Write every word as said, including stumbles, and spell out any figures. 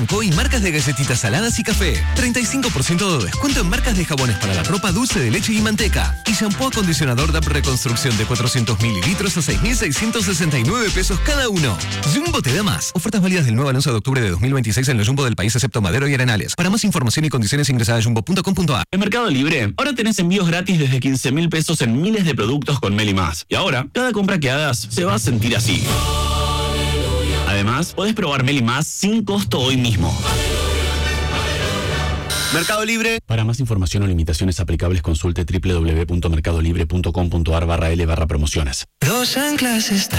Blanco y marcas de galletitas saladas y café. treinta y cinco por ciento de descuento en marcas de jabones para la ropa, dulce de leche y manteca. Y shampoo acondicionador D A P Reconstrucción de cuatrocientos mililitros a seis mil seiscientos sesenta y nueve pesos cada uno. Jumbo te da más. Ofertas válidas del nueve al once de octubre de dos mil veintiséis en los Jumbo del país excepto Madero y Arenales. Para más información y condiciones ingresa a jumbo punto com punto a r. En Mercado Libre, ahora tenés envíos gratis desde quince mil pesos en miles de productos con Meli Más. Y ahora, cada compra que hagas se va a sentir así. Además, podés probar Meli Más sin costo hoy mismo. Mercado Libre. Para más información o limitaciones aplicables, consulte doble u doble u doble u punto mercado libre punto com punto a r barra L barra promociones. Dos anclas están